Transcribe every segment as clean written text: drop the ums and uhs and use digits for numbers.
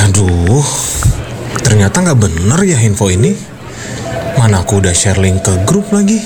Aduh, ternyata nggak bener ya info ini. Mana aku udah share link ke grup lagi.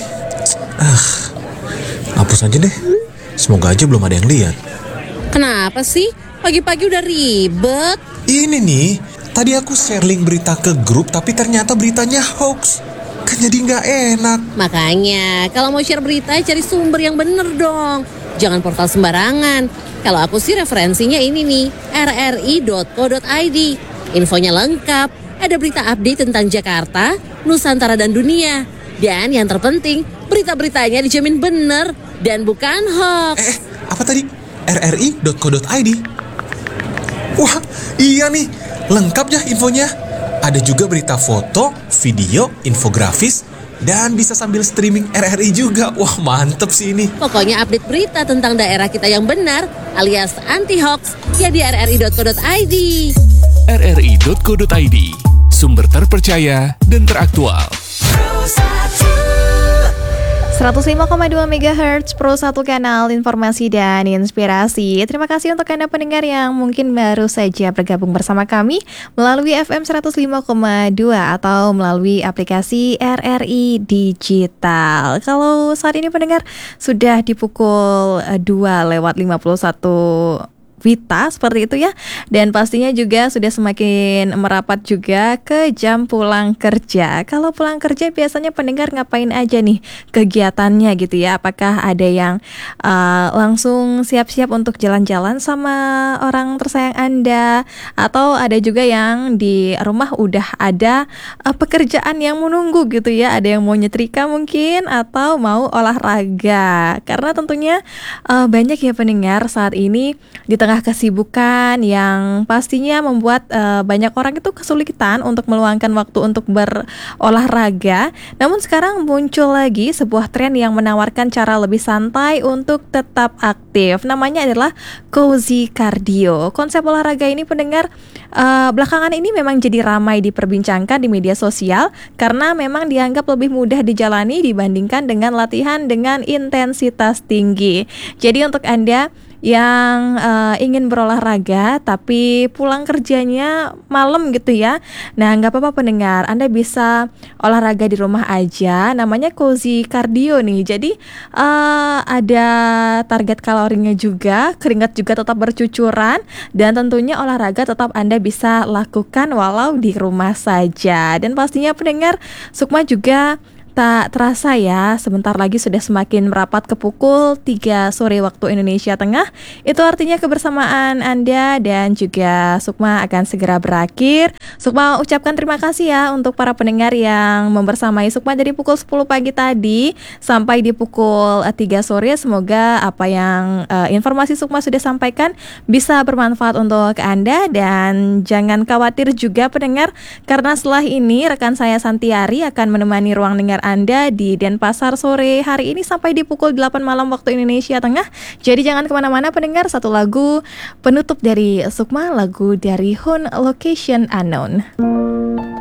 Hapus aja deh. Semoga aja belum ada yang lihat. Kenapa sih? Pagi-pagi udah ribet. Ini nih, tadi aku share link berita ke grup tapi ternyata beritanya hoax. Kan jadi nggak enak. Makanya, kalau mau share berita, cari sumber yang bener dong. Jangan portal sembarangan. Kalau aku sih referensinya ini nih, rri.co.id. Infonya lengkap, ada berita update tentang Jakarta, Nusantara dan dunia. Dan yang terpenting, berita-beritanya dijamin bener dan bukan hoax. Apa tadi? rri.co.id. Wah, iya nih, lengkap ya infonya. Ada juga berita foto, video, infografis, dan bisa sambil streaming RRI juga. Wah, mantep sih ini. Pokoknya update berita tentang daerah kita yang benar alias anti-hoax ya di rri.co.id. rri.co.id, sumber terpercaya dan teraktual. 105,2 MHz Pro 1 kanal informasi dan inspirasi. Terima kasih untuk Anda pendengar yang mungkin baru saja bergabung bersama kami melalui FM 105,2 atau melalui aplikasi RRI Digital. Kalau saat ini pendengar sudah di pukul 2:51 Wita, seperti itu ya. Dan pastinya juga sudah semakin merapat juga ke jam pulang kerja. Kalau pulang kerja biasanya pendengar ngapain aja nih kegiatannya gitu ya? Apakah ada yang langsung siap-siap untuk jalan-jalan sama orang tersayang Anda? Atau ada juga yang di rumah udah ada pekerjaan yang menunggu gitu ya? Ada yang mau nyetrika mungkin atau mau olahraga. Karena tentunya banyak ya pendengar saat ini di tengah kesibukan yang pastinya membuat banyak orang itu kesulitan untuk meluangkan waktu untuk berolahraga. Namun sekarang muncul lagi sebuah tren yang menawarkan cara lebih santai untuk tetap aktif. Namanya adalah cozy cardio. Konsep olahraga ini pendengar belakangan ini memang jadi ramai diperbincangkan di media sosial karena memang dianggap lebih mudah dijalani dibandingkan dengan latihan dengan intensitas tinggi. Jadi untuk Anda yang ingin berolahraga tapi pulang kerjanya malam gitu ya. Nah, nggak apa-apa pendengar, Anda bisa olahraga di rumah aja. Namanya cozy cardio nih. Jadi ada target kalorinya juga, keringat juga tetap bercucuran, dan tentunya olahraga tetap Anda bisa lakukan walau di rumah saja. Dan pastinya pendengar, Sukma juga tak terasa ya, sebentar lagi sudah semakin merapat ke pukul 3 sore waktu Indonesia Tengah. Itu artinya kebersamaan Anda dan juga Sukma akan segera berakhir. Sukma ucapkan terima kasih ya untuk para pendengar yang membersamai Sukma dari pukul 10 pagi tadi sampai di pukul 3 sore. Semoga apa yang informasi Sukma sudah sampaikan bisa bermanfaat untuk Anda. Dan jangan khawatir juga pendengar, karena setelah ini rekan saya Santiari akan menemani ruang dengar Anda di Denpasar sore hari ini sampai di pukul 8 malam waktu Indonesia Tengah. Jadi jangan kemana-mana pendengar, satu lagu penutup dari Sukma, lagu dari Hun Location Unknown.